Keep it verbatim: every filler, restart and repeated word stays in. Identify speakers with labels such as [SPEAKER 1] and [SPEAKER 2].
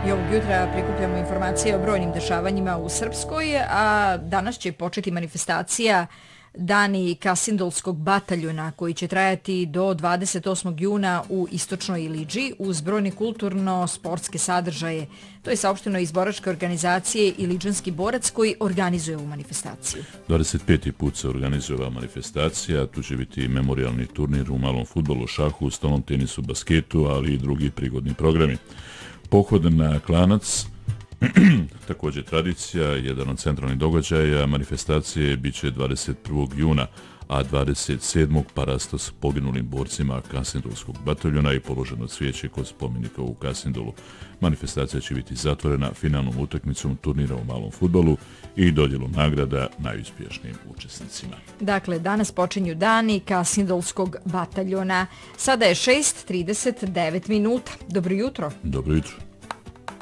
[SPEAKER 1] I ovog jutra prikupljamo informacije o brojnim dešavanjima u Srpskoj, a danas će početi manifestacija Dani Kasindolskog bataljona koji će trajati do dvadeset osmog juna u Istočnoj Ilidži uz brojne kulturno-sportske sadržaje. To je saopšteno iz boračke organizacije Ilidžanski borac koji organizuje ovu manifestaciju.
[SPEAKER 2] dvadeset peti put se organizuje ova manifestacija, tu će biti memorijalni turnir u malom fudbalu, šahu, stolnom tenisu, basketu, ali i drugi prigodni programi. Pohod na Klanac, također tradicija, jedan od centralnih događaja manifestacije biće dvadeset prvog juna, a dvadeset sedmog parasto s poginulim borcima Kasindolskog bataljona i položeno cvijeće kod spomenika u Kasindolu. Manifestacija će biti zatvorena finalnom utakmicom turnira u malom fudbalu i dodjelom nagrada najuspješnijim učesnicima.
[SPEAKER 1] Dakle, danas počinju dani Kasindolskog bataljona. Sada je šest i trideset devet minuta. Dobro jutro.
[SPEAKER 2] Dobro jutro.